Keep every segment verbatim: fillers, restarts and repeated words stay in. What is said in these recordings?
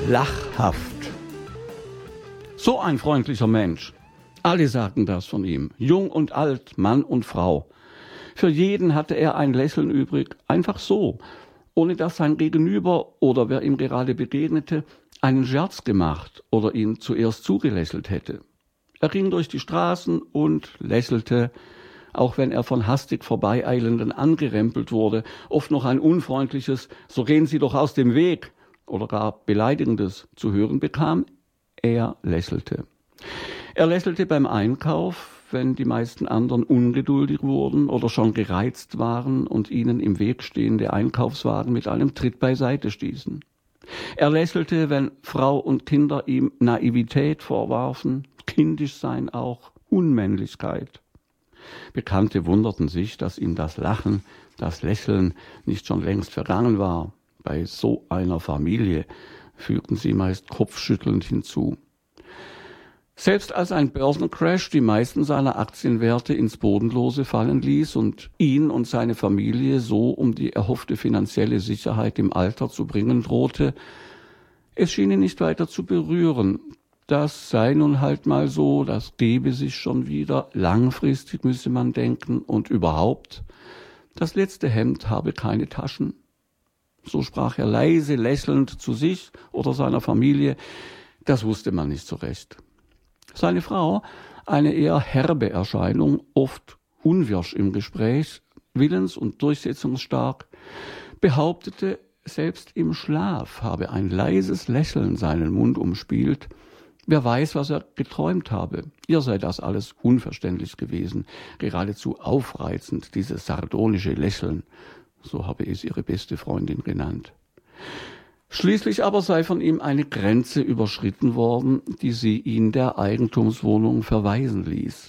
lachhaft. So ein freundlicher Mensch. Alle sagten das von ihm, jung und alt, Mann und Frau. Für jeden hatte er ein Lächeln übrig, einfach so, ohne dass sein Gegenüber oder wer ihm gerade begegnete, einen Scherz gemacht oder ihn zuerst zugelächelt hätte. Er ging durch die Straßen und lächelte, auch wenn er von hastig Vorbeieilenden angerempelt wurde, oft noch ein unfreundliches »So gehen Sie doch aus dem Weg« oder gar Beleidigendes zu hören bekam. Er lächelte. Er lächelte beim Einkauf, wenn die meisten anderen ungeduldig wurden oder schon gereizt waren und ihnen im Weg stehende Einkaufswagen mit einem Tritt beiseite stießen. Er lächelte, wenn Frau und Kinder ihm Naivität vorwarfen, kindisch sein auch, Unmännlichkeit. Bekannte wunderten sich, dass ihm das Lachen, das Lächeln nicht schon längst vergangen war. Bei so einer Familie, fügten sie meist kopfschüttelnd hinzu. Selbst als ein Börsencrash die meisten seiner Aktienwerte ins Bodenlose fallen ließ und ihn und seine Familie so um die erhoffte finanzielle Sicherheit im Alter zu bringen drohte, es schien ihn nicht weiter zu berühren. Das sei nun halt mal so, das gebe sich schon wieder, langfristig müsse man denken und überhaupt, das letzte Hemd habe keine Taschen. So sprach er leise, lächelnd zu sich oder seiner Familie, das wusste man nicht so recht. Seine Frau, eine eher herbe Erscheinung, oft unwirsch im Gespräch, willens- und durchsetzungsstark, behauptete, selbst im Schlaf habe ein leises Lächeln seinen Mund umspielt. Wer weiß, was er geträumt habe. Ihr sei das alles unverständlich gewesen, geradezu aufreizend, dieses sardonische Lächeln, so habe es ihre beste Freundin genannt. Schließlich aber sei von ihm eine Grenze überschritten worden, die sie ihn der Eigentumswohnung verweisen ließ.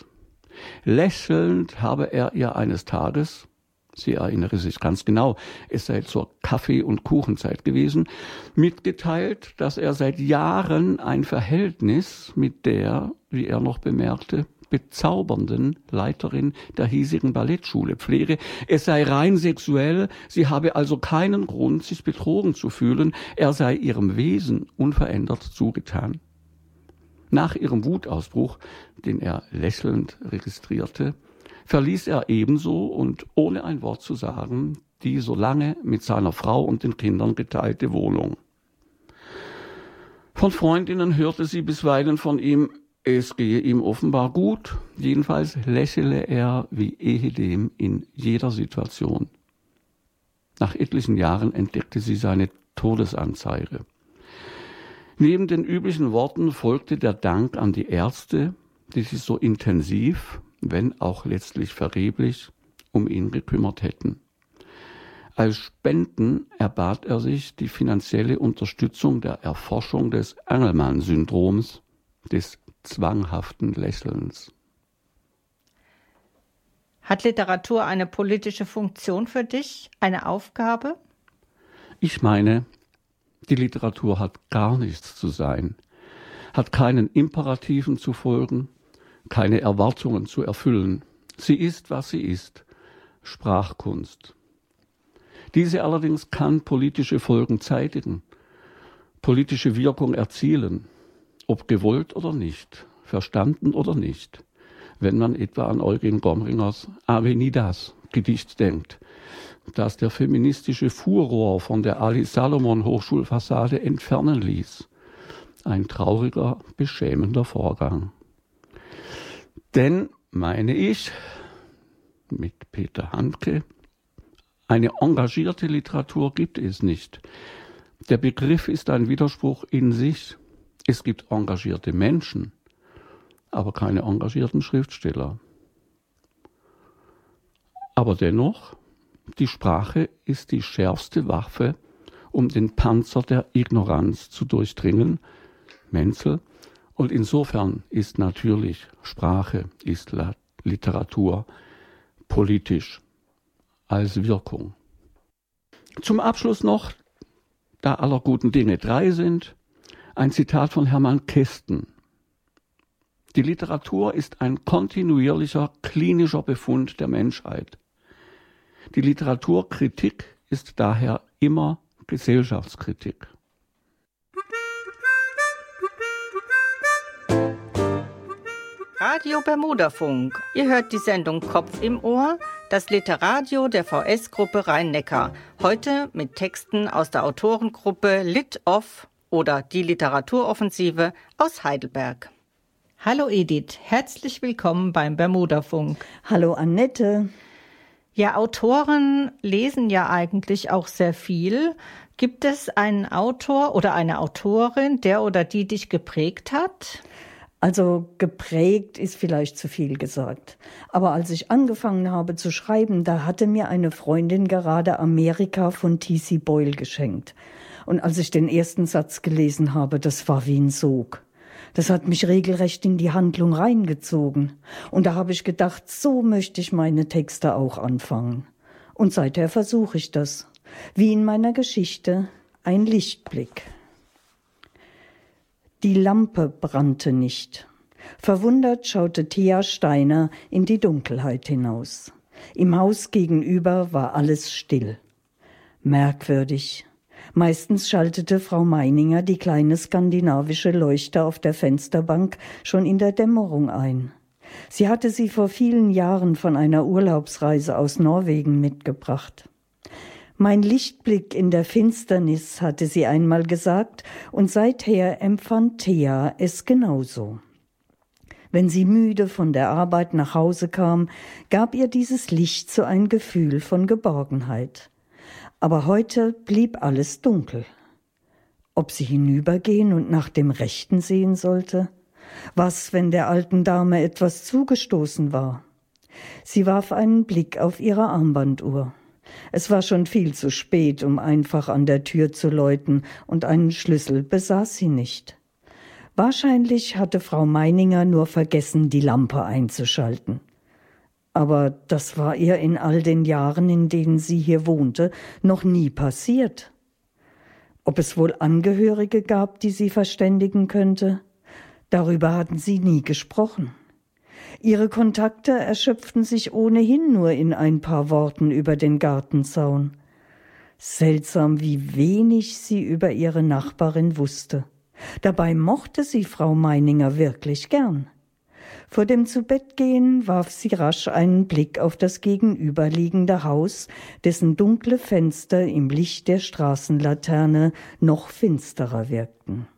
Lächelnd habe er ihr eines Tages, sie erinnere sich ganz genau, es sei zur Kaffee- und Kuchenzeit gewesen, mitgeteilt, dass er seit Jahren ein Verhältnis mit der, wie er noch bemerkte, bezaubernden Leiterin der hiesigen Ballettschule pflege. Es sei rein sexuell, sie habe also keinen Grund, sich betrogen zu fühlen, er sei ihrem Wesen unverändert zugetan. Nach ihrem Wutausbruch, den er lächelnd registrierte, verließ er ebenso und ohne ein Wort zu sagen die so lange mit seiner Frau und den Kindern geteilte Wohnung. Von Freundinnen hörte sie bisweilen von ihm, es gehe ihm offenbar gut, jedenfalls lächele er wie ehedem in jeder Situation. Nach etlichen Jahren entdeckte sie seine Todesanzeige. Neben den üblichen Worten folgte der Dank an die Ärzte, die sich so intensiv, wenn auch letztlich vergeblich, um ihn gekümmert hätten. Als Spenden erbat er sich die finanzielle Unterstützung der Erforschung des Angelman-Syndroms, des zwanghaften Lächelns. Hat Literatur eine politische Funktion für dich, eine Aufgabe? Ich meine, die Literatur hat gar nichts zu sein, hat keinen Imperativen zu folgen, keine Erwartungen zu erfüllen. Sie ist, was sie ist, Sprachkunst. Diese allerdings kann politische Folgen zeitigen, politische Wirkung erzielen, ob gewollt oder nicht, verstanden oder nicht, wenn man etwa an Eugen Gomringers Avenidas Gedicht denkt, das der feministische Furor von der Ali-Salomon-Hochschulfassade entfernen ließ. Ein trauriger, beschämender Vorgang. Denn, meine ich, mit Peter Handke, eine engagierte Literatur gibt es nicht. Der Begriff ist ein Widerspruch in sich. Es gibt engagierte Menschen, aber keine engagierten Schriftsteller. Aber dennoch, die Sprache ist die schärfste Waffe, um den Panzer der Ignoranz zu durchdringen, Menzel, und insofern ist natürlich Sprache, ist Literatur politisch als Wirkung. Zum Abschluss noch, da aller guten Dinge drei sind, ein Zitat von Hermann Kästen. Die Literatur ist ein kontinuierlicher, klinischer Befund der Menschheit. Die Literaturkritik ist daher immer Gesellschaftskritik. Radio Bermudafunk. Ihr hört die Sendung Kopf im Ohr, das Literadio der V S-Gruppe Rhein-Neckar. Heute mit Texten aus der Autorengruppe Lit Off oder die Literaturoffensive aus Heidelberg. Hallo Edith, herzlich willkommen beim Bermudafunk. Hallo Annette. Ja, Autoren lesen ja eigentlich auch sehr viel. Gibt es einen Autor oder eine Autorin, der oder die dich geprägt hat? Also geprägt ist vielleicht zu viel gesagt. Aber als ich angefangen habe zu schreiben, da hatte mir eine Freundin gerade Amerika von T C Boyle geschenkt. Und als ich den ersten Satz gelesen habe, das war wie ein Sog. Das hat mich regelrecht in die Handlung reingezogen. Und da habe ich gedacht, so möchte ich meine Texte auch anfangen. Und seither versuche ich das. Wie in meiner Geschichte, ein Lichtblick. Die Lampe brannte nicht. Verwundert schaute Thea Steiner in die Dunkelheit hinaus. Im Haus gegenüber war alles still. Merkwürdig. Meistens schaltete Frau Meininger die kleine skandinavische Leuchte auf der Fensterbank schon in der Dämmerung ein. Sie hatte sie vor vielen Jahren von einer Urlaubsreise aus Norwegen mitgebracht. Mein Lichtblick in der Finsternis, hatte sie einmal gesagt, und seither empfand Thea es genauso. Wenn sie müde von der Arbeit nach Hause kam, gab ihr dieses Licht so ein Gefühl von Geborgenheit. Aber heute blieb alles dunkel. Ob sie hinübergehen und nach dem Rechten sehen sollte? Was, wenn der alten Dame etwas zugestoßen war? Sie warf einen Blick auf ihre Armbanduhr. Es war schon viel zu spät, um einfach an der Tür zu läuten, und einen Schlüssel besaß sie nicht. Wahrscheinlich hatte Frau Meininger nur vergessen, die Lampe einzuschalten. Aber das war ihr in all den Jahren, in denen sie hier wohnte, noch nie passiert. Ob es wohl Angehörige gab, die sie verständigen könnte? Darüber hatten sie nie gesprochen. Ihre Kontakte erschöpften sich ohnehin nur in ein paar Worten über den Gartenzaun. Seltsam, wie wenig sie über ihre Nachbarin wusste. Dabei mochte sie Frau Meininger wirklich gern. Vor dem Zubettgehen warf sie rasch einen Blick auf das gegenüberliegende Haus, dessen dunkle Fenster im Licht der Straßenlaterne noch finsterer wirkten.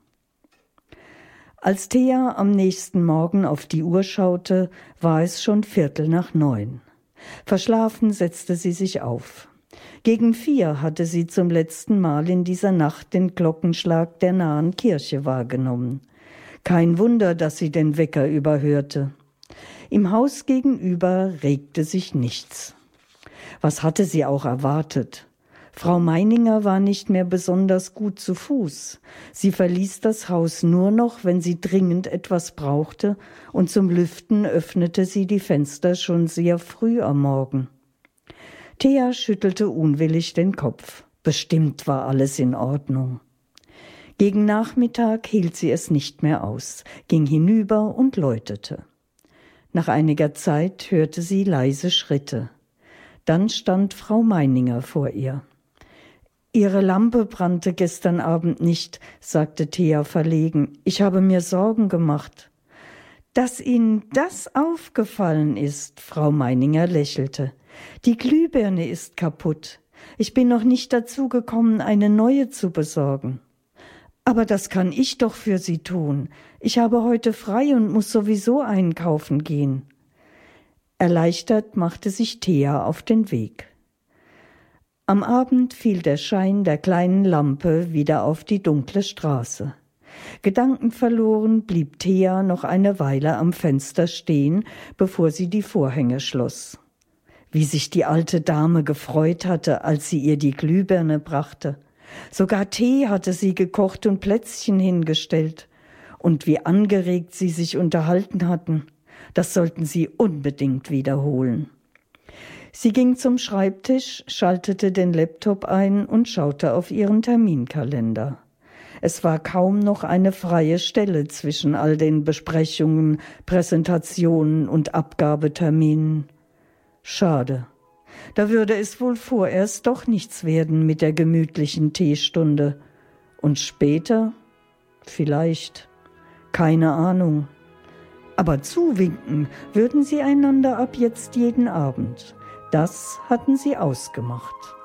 Als Thea am nächsten Morgen auf die Uhr schaute, war es schon Viertel nach neun. Verschlafen setzte sie sich auf. Gegen vier hatte sie zum letzten Mal in dieser Nacht den Glockenschlag der nahen Kirche wahrgenommen. Kein Wunder, dass sie den Wecker überhörte. Im Haus gegenüber regte sich nichts. Was hatte sie auch erwartet? Frau Meininger war nicht mehr besonders gut zu Fuß. Sie verließ das Haus nur noch, wenn sie dringend etwas brauchte, und zum Lüften öffnete sie die Fenster schon sehr früh am Morgen. Thea schüttelte unwillig den Kopf. Bestimmt war alles in Ordnung. Gegen Nachmittag hielt sie es nicht mehr aus, ging hinüber und läutete. Nach einiger Zeit hörte sie leise Schritte. Dann stand Frau Meininger vor ihr. »Ihre Lampe brannte gestern Abend nicht«, sagte Thea verlegen. »Ich habe mir Sorgen gemacht.« »Dass Ihnen das aufgefallen ist«, Frau Meininger lächelte. »Die Glühbirne ist kaputt. Ich bin noch nicht dazu gekommen, eine neue zu besorgen.« »Aber das kann ich doch für Sie tun. Ich habe heute frei und muss sowieso einkaufen gehen.« Erleichtert machte sich Thea auf den Weg. Am Abend fiel der Schein der kleinen Lampe wieder auf die dunkle Straße. Gedankenverloren blieb Thea noch eine Weile am Fenster stehen, bevor sie die Vorhänge schloss. Wie sich die alte Dame gefreut hatte, als sie ihr die Glühbirne brachte. Sogar Tee hatte sie gekocht und Plätzchen hingestellt. Und wie angeregt sie sich unterhalten hatten. Das sollten sie unbedingt wiederholen. Sie ging zum Schreibtisch, schaltete den Laptop ein und schaute auf ihren Terminkalender. Es war kaum noch eine freie Stelle zwischen all den Besprechungen, Präsentationen und Abgabeterminen. Schade. Da würde es wohl vorerst doch nichts werden mit der gemütlichen Teestunde. Und später? Vielleicht. Keine Ahnung. Aber zuwinken würden sie einander ab jetzt jeden Abend. Das hatten sie ausgemacht.